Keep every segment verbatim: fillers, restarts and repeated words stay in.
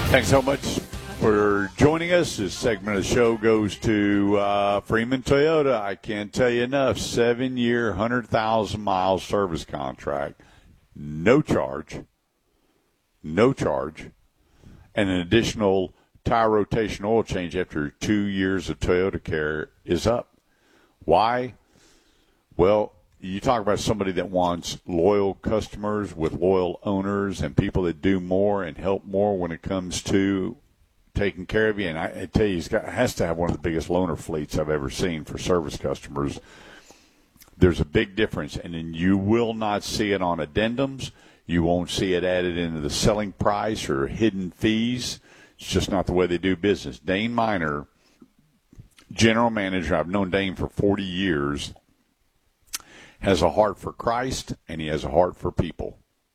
Thanks so much for joining us. This segment of the show goes to uh, Freeman Toyota. I can't tell you enough. Seven-year, one hundred thousand mile service contract. No charge. No charge. And an additional tire rotation oil change after two years of Toyota Care is up. Why? Well, you talk about somebody that wants loyal customers with loyal owners and people that do more and help more when it comes to taking care of you. And I, I tell you, he's got, has to have one of the biggest loaner fleets I've ever seen for service customers. There's a big difference, and then you will not see it on addendums. You won't see it added into the selling price or hidden fees. It's just not the way they do business. Dane Miner, general manager, I've known Dane for forty years, has a heart for Christ, and he has a heart for people.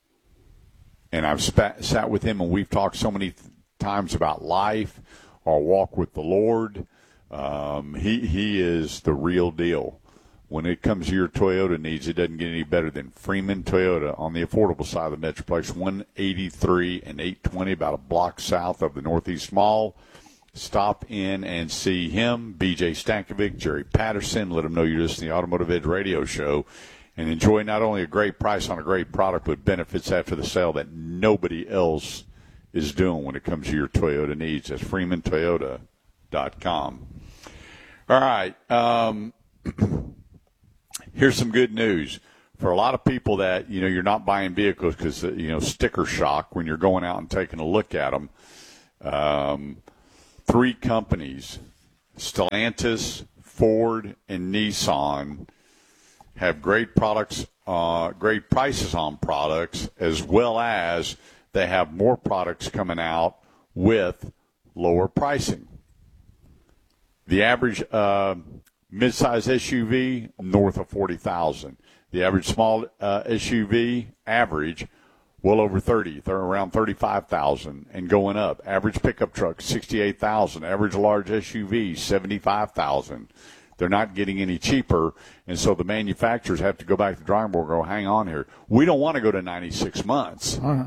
And I've spat, sat with him, and we've talked so many th- times about life, our walk with the Lord. Um, he he is the real deal. When it comes to your Toyota needs, it doesn't get any better than Freeman Toyota on the affordable side of the Metroplex, one eighty-three and eight twenty, about a block south of the Northeast Mall. Stop in and see him, B J Stankovic, Jerry Patterson. Let them know you're listening to the Automotive Edge radio show and enjoy not only a great price on a great product, but benefits after the sale that nobody else is doing when it comes to your Toyota needs. That's freeman toyota dot com. All right. Um, here's some good news. For a lot of people that, you know, you're not buying vehicles because, you know, sticker shock when you're going out and taking a look at them. Um, Three companies, Stellantis, Ford, and Nissan, have great products, uh, great prices on products, as well as they have more products coming out with lower pricing. The average uh, midsize S U V, north of forty thousand dollars. The average small uh, S U V, average, well over thirty, they're around thirty-five thousand and going up. Average pickup truck, sixty-eight thousand. Average large S U V, seventy-five thousand. They're not getting any cheaper, and so the manufacturers have to go back to the drawing board and go, hang on here. We don't want to go to ninety-six months. Uh-huh.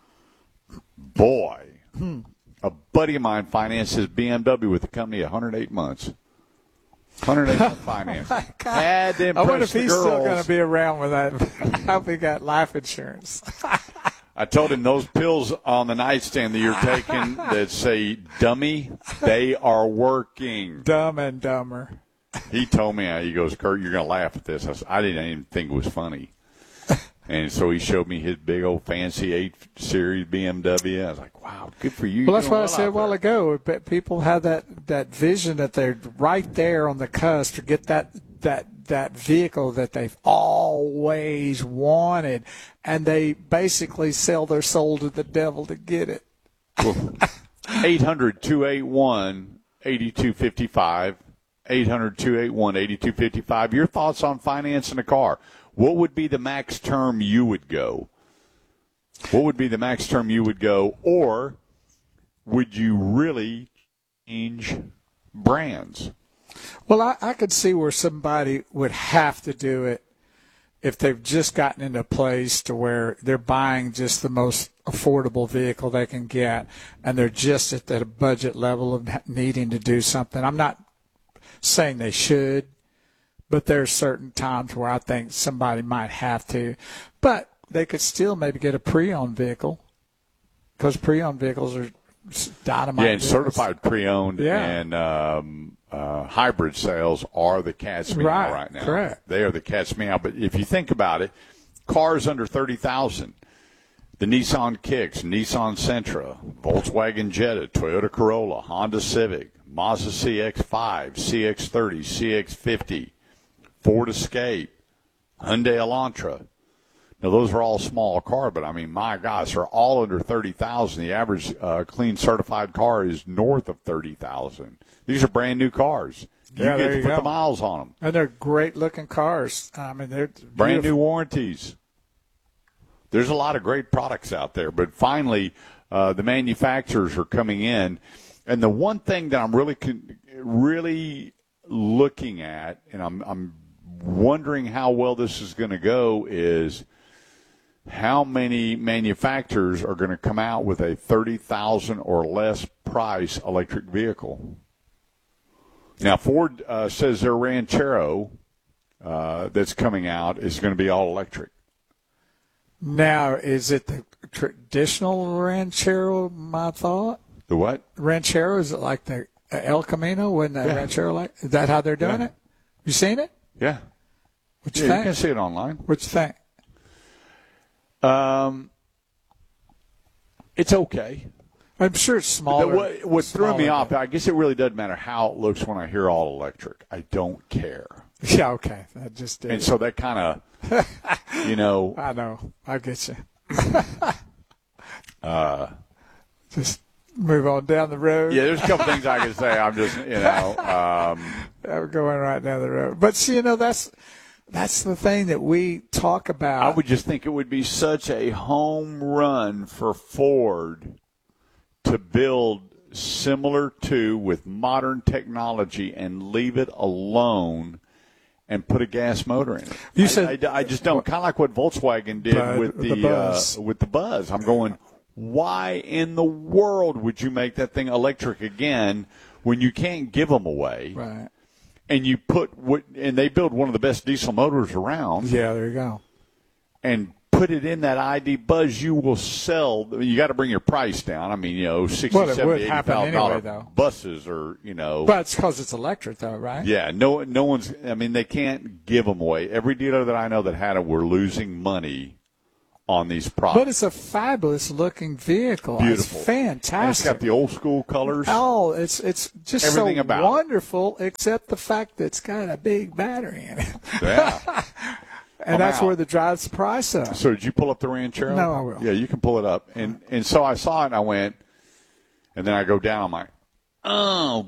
Boy, hmm. a buddy of mine finances B M W with the company one hundred eight months. one hundred eight month finance. Had to impress I wonder if he's girls. still going to be around with that. I hope he got life insurance. I told him those pills on the nightstand that you're taking that say dummy, they are working. Dumb and dumber. He told me, he goes, Kurt, you're going to laugh at this. I, said, I didn't even think it was funny. And so he showed me his big old fancy eight series B M W. I was like, wow, good for you. Well, that's what well I said a while ago. But people have that, that vision that they're right there on the cusp to get that that that vehicle that they've always wanted, and they basically sell their soul to the devil to get it. eight hundred, two eight one, eight two five five. eight hundred, two eight one, eight two five five. Your thoughts on financing a car. What would be the max term you would go? What would be the max term you would go? Or would you really change brands? Well, I, I could see where somebody would have to do it if they've just gotten into a place to where they're buying just the most affordable vehicle they can get, and they're just at that budget level of needing to do something. I'm not saying they should, but there's certain times where I think somebody might have to. But they could still maybe get a pre-owned vehicle, because pre-owned vehicles are dynamite. Yeah, and vehicles. Certified pre-owned yeah. and um, uh, hybrid sales are the cat's meow right, right now. Correct. They are the cat's meow. But if you think about it, cars under thirty thousand dollars, the Nissan Kicks, Nissan Sentra, Volkswagen Jetta, Toyota Corolla, Honda Civic, Mazda C X five, C X thirty, C X fifty, Ford Escape, Hyundai Elantra. Now, those are all small cars, but, I mean, my gosh, they're all under thirty thousand dollars. The average uh, clean certified car is north of thirty thousand dollars. These are brand-new cars. You yeah, get there to you put go. the miles on them. And they're great-looking cars. I mean, they're Brand-new beautiful. warranties. There's a lot of great products out there, but finally uh, the manufacturers are coming in. And the one thing that I'm really, really looking at, and I'm, I'm wondering how well this is going to go, is how many manufacturers are going to come out with a thirty thousand dollars or less price electric vehicle. Now, Ford uh, says their Ranchero uh, that's coming out is going to be all electric. Now, is it the traditional Ranchero, my thought? The what? Ranchero, is it like the El Camino when the Yeah. Ranchero, like, is that how they're doing Yeah. it? You seen it? Yeah. What you yeah, you think? can see it online. What you think? Um, it's okay. I'm sure it's smaller. The- what what threw me smaller, off, but- I guess it really doesn't matter how it looks when I hear all electric. I don't care. Yeah, okay. I just did. And so that kind of, you know. I know. I get you. uh, just move on down the road. Yeah, there's a couple things I can say. I'm just, you know. Um, Yeah, we're going right down the road. But, see, you know, that's that's the thing that we talk about. I would just think it would be such a home run for Ford to build similar to with modern technology and leave it alone and put a gas motor in it. You I, said- I, I just don't. Kind of like what Volkswagen did Bud- with the the, Buzz. uh, with the Buzz. I'm going, why in the world would you make that thing electric again when you can't give them away? Right. And you put what, and they build one of the best diesel motors around. Yeah, there you go. And put it in that I D Buzz, you will sell. I mean, you got to bring your price down. I mean, you know, sixty, Well, it seventy, would eighty happen thousand anyway, dollar though. buses, or you know. But it's because it's electric, though, right? Yeah, no, no one's. I mean, they can't give them away. Every dealer that I know that had it were losing money on these products. But it's a fabulous-looking vehicle. Beautiful. It's fantastic. And it's got the old school colors. Oh, it's it's just Everything so about it. wonderful, except the fact that it's got a big battery in it. Yeah. And I'm that's out. where the drives the price up. So did you pull up the Ranchero? No, I will. Yeah, you can pull it up. And and so I saw it and I went, and then I go down. I'm like, oh,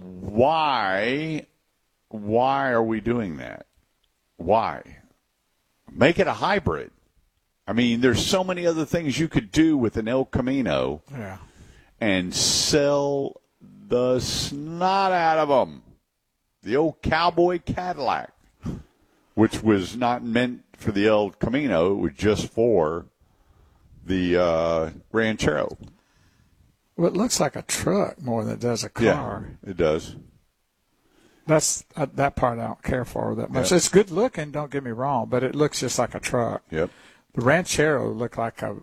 why, why are we doing that? Why? Make it a hybrid. I mean, there's so many other things you could do with an El Camino Yeah. and sell the snot out of them. The old cowboy Cadillac, which was not meant for the El Camino. It was just for the uh, Ranchero. Well, it looks like a truck more than it does a car. Yeah, it does. That's uh, that part I don't care for that much. Yep. It's good looking, don't get me wrong, but it looks just like a truck. Yep. The Ranchero looked like a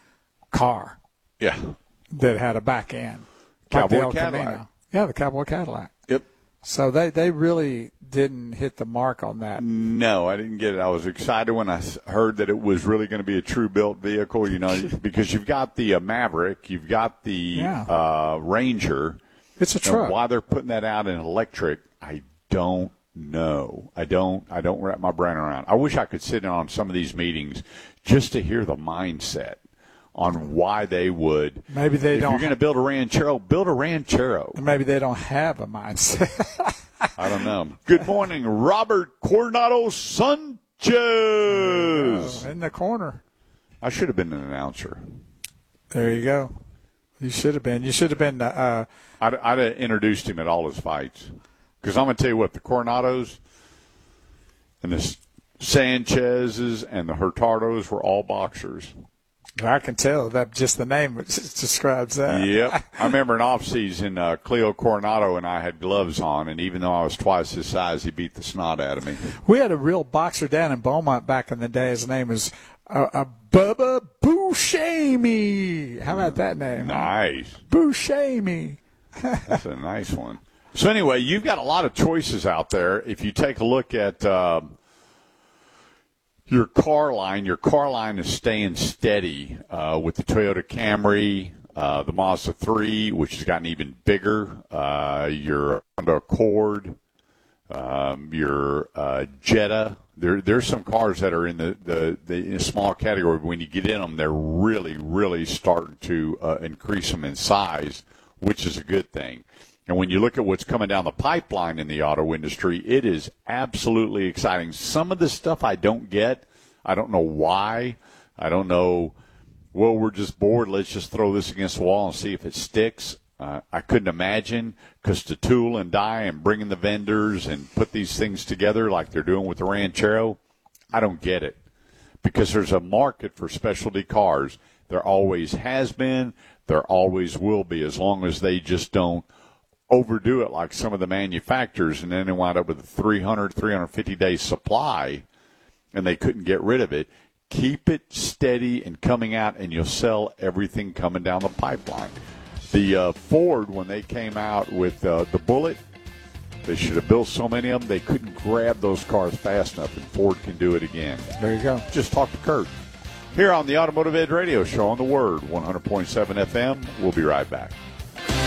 car Yeah. that had a back end. Cowboy like the El Cadillac. Camino. Yeah, the Cowboy Cadillac. Yep. So they, they really didn't hit the mark on that. No, I didn't get it. I was excited when I s- heard that it was really going to be a true built vehicle, you know, because you've got the uh, Maverick, you've got the Yeah. uh, Ranger. It's a And truck. why they're putting that out in electric, I don't know. I don't I don't wrap my brain around. I wish I could sit in on some of these meetings just to hear the mindset on why they would. Maybe they if don't. you're going to build a Ranchero, build a Ranchero. Maybe they don't have a mindset. I don't know. Good morning, Robert Coronado Sanchez. In the corner. I should have been an announcer. There you go. You should have been. You should have been. Uh, I'd, I'd have introduced him at all his fights. Because I'm going to tell you what, the Coronados and the Sanchez's and the Hurtados were all boxers. I can tell that just the name describes that. Yep. I remember in off-season, uh, Cleo Coronado and I had gloves on, and even though I was twice his size, he beat the snot out of me. We had a real boxer down in Beaumont back in the day. His name was uh, uh, Bubba Buscemi. How about that name? Nice. Buscemi. That's a nice one. So anyway, you've got a lot of choices out there. If you take a look at um, your car line, your car line is staying steady uh, with the Toyota Camry, uh, the Mazda three, which has gotten even bigger, uh, your Honda Accord, um, your uh, Jetta. There, there's some cars that are in the, the, the in a small category. But when you get in them, they're really, really starting to uh, increase them in size, which is a good thing. And when you look at what's coming down the pipeline in the auto industry, it is absolutely exciting. Some of the stuff I don't get. I don't know why. I don't know, well, we're just bored. Let's just throw this against the wall and see if it sticks. Uh, I couldn't imagine, because to tool and die and bring in the vendors and put these things together like they're doing with the Ranchero, I don't get it. because there's a market for specialty cars. There always has been. There always will be, as long as they just don't overdo it like some of the manufacturers, and then they wind up with a three hundred, three hundred fifty day supply, and they couldn't get rid of it. Keep it steady and coming out, and you'll sell everything coming down the pipeline. The uh, Ford, when they came out with uh, the Bullet, they should have built so many of them, they couldn't grab those cars fast enough, and Ford can do it again. There you go. Just talk to Kurt. Here on the Automotive Edge Radio Show on the Word, one hundred point seven F M. We'll be right back.